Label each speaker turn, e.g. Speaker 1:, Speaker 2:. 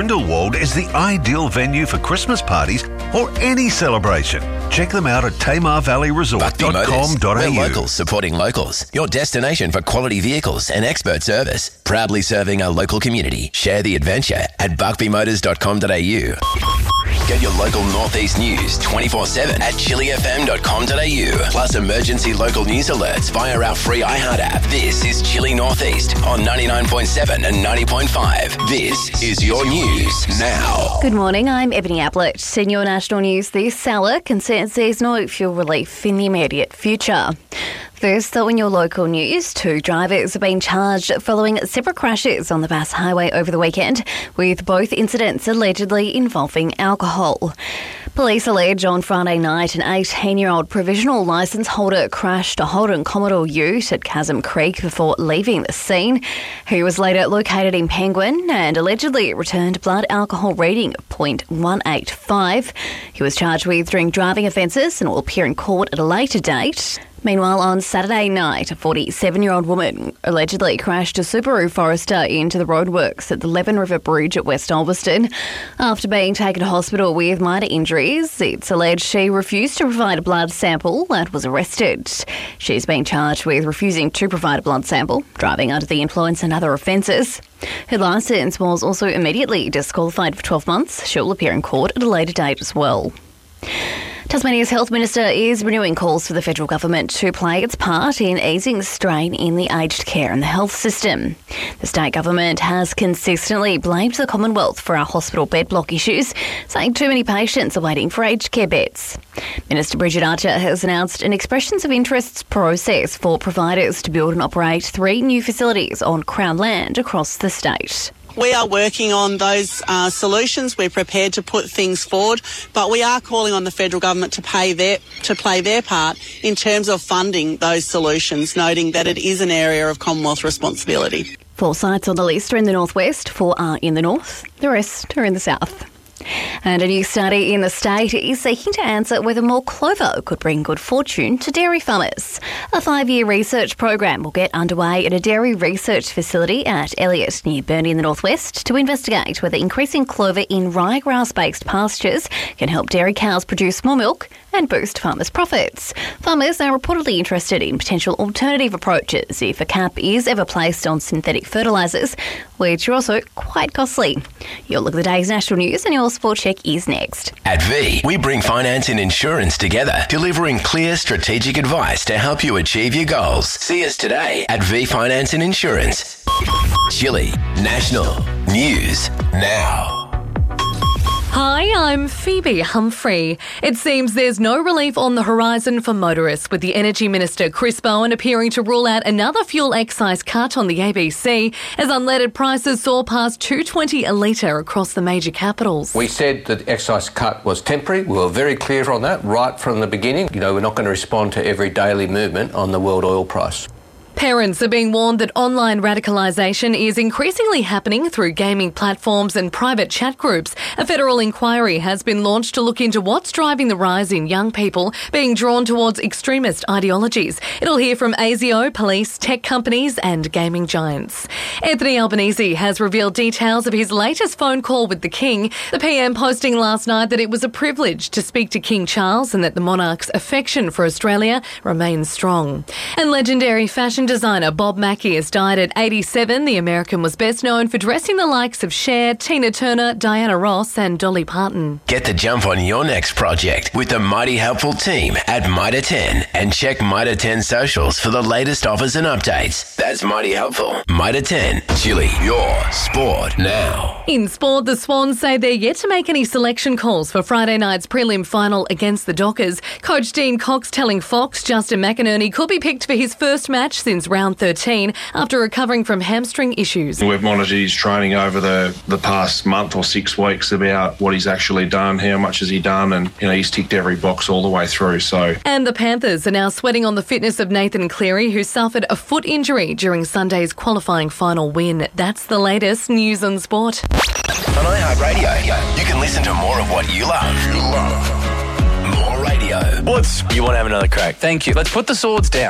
Speaker 1: Grindelwald is the ideal venue for Christmas parties or any celebration. Check them out at tamarvalleyresort.com.au.
Speaker 2: We're locals supporting locals. Your destination for quality vehicles and expert service. Proudly serving our local community. Share the adventure at buckbymotors.com.au. Get your local Northeast news 24/7 at chilifm.com.au. Plus emergency local news alerts via our free iHeart app. This is Chili Northeast on 99.7 and 90.5. This is your news now.
Speaker 3: Good morning, I'm Ebony Ablett. In your national news this hour, concerns there's no fuel relief in the immediate future. First, though, in your local news, 2 drivers have been charged following separate crashes on the Bass Highway over the weekend, with both incidents allegedly involving alcohol. Police allege on Friday night an 18-year-old provisional licence holder crashed a Holden Commodore Ute at Chasm Creek before leaving the scene. He was later located in Penguin and allegedly returned blood alcohol reading of 0.185. He was charged with driving offences and will appear in court at a later date. Meanwhile, on Saturday night, a 47-year-old woman allegedly crashed a Subaru Forester into the roadworks at the Leven River Bridge at West Ulverston. After being taken to hospital with minor injuries, it's alleged she refused to provide a blood sample and was arrested. She's been charged with refusing to provide a blood sample, driving under the influence and other offences. Her licence was also immediately disqualified for 12 months. She'll appear in court at a later date as well. Tasmania's Health Minister is renewing calls for the federal government to play its part in easing strain in the aged care and the health system. The state government has consistently blamed the Commonwealth for our hospital bed block issues, saying too many patients are waiting for aged care beds. Minister Bridget Archer has announced an expressions of interests process for providers to build and operate 3 new facilities on Crown land across the state.
Speaker 4: We are working on those solutions. We're prepared to put things forward, but we are calling on the federal government to play their part in terms of funding those solutions, noting that it is an area of Commonwealth responsibility.
Speaker 3: 4 sites on the list are in the northwest, 4 are in the north, the rest are in the south. And a new study in the state is seeking to answer whether more clover could bring good fortune to dairy farmers. A 5-year research program will get underway at a dairy research facility at Elliott near Burnie in the northwest to investigate whether increasing clover in ryegrass-based pastures can help dairy cows produce more milk and boost farmers' profits. Farmers are reportedly interested in potential alternative approaches if a cap is ever placed on synthetic fertilisers, which are also quite costly. Your look at the day's national news and your sport check is next.
Speaker 2: At V, we bring finance and insurance together, delivering clear strategic advice to help you achieve your goals. See us today at V Finance and Insurance. Chili National News Now.
Speaker 5: Hi, I'm Phoebe Humphrey. It seems there's no relief on the horizon for motorists, with the Energy Minister Chris Bowen appearing to rule out another fuel excise cut on the ABC as unleaded prices soar past $2.20 a litre across the major capitals.
Speaker 6: We said that the excise cut was temporary. We were very clear on that right from the beginning. We're not going to respond to every daily movement on the world oil price.
Speaker 5: Parents are being warned that online radicalisation is increasingly happening through gaming platforms and private chat groups. A federal inquiry has been launched to look into what's driving the rise in young people being drawn towards extremist ideologies. It'll hear from ASIO, police, tech companies and gaming giants. Anthony Albanese has revealed details of his latest phone call with the King. The PM posting last night that it was a privilege to speak to King Charles and that the monarch's affection for Australia remains strong. And legendary fashion designer Bob Mackie has died at 87. The American was best known for dressing the likes of Cher, Tina Turner, Diana Ross and Dolly Parton.
Speaker 2: Get the jump on your next project with the Mighty Helpful team at Mitre 10 and check Mitre 10 socials for the latest offers and updates. That's Mighty Helpful. Mitre 10, Chili, your sport now.
Speaker 5: In sport, the Swans say they're yet to make any selection calls for Friday night's prelim final against the Dockers. Coach Dean Cox telling Fox Justin McInerney could be picked for his first match since round 13 after recovering from hamstring issues.
Speaker 7: We've monitored his training over the past month or 6 weeks about what he's actually done, how much has he done, and he's ticked every box all the way through.
Speaker 5: And the Panthers are now sweating on the fitness of Nathan Cleary, who suffered a foot injury during Sunday's qualifying final win. That's the latest news and sport.
Speaker 2: On iHeartRadio, you can listen to more of what you love. More radio.
Speaker 8: You want to have another crack? Thank you. Let's put the swords down.